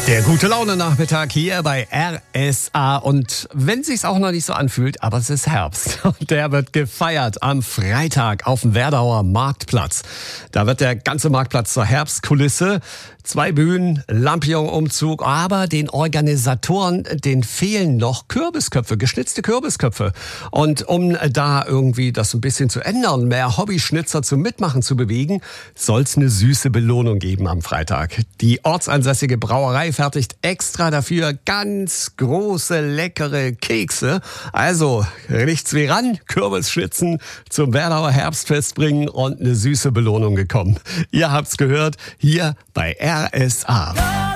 Der Gute-Laune-Nachmittag hier bei RSA. Und wenn sich's auch noch nicht so anfühlt, aber es ist Herbst. Und der wird gefeiert am Freitag auf dem Werdauer Marktplatz. Da wird der ganze Marktplatz zur Herbstkulisse. 2 Bühnen, Lampion-Umzug, aber den Organisatoren, denen fehlen noch Kürbisköpfe, geschnitzte Kürbisköpfe. Und um da irgendwie das ein bisschen zu ändern, mehr Hobbyschnitzer zum Mitmachen zu bewegen, soll's eine süße Belohnung geben am Freitag. Die ortsansässige Brauerei fertigt extra dafür ganz große, leckere Kekse. Also, riecht's wie ran, Kürbisschnitzen zum Werdauer Herbstfest bringen und eine süße Belohnung bekommen. Ihr habt's gehört, hier bei RSA.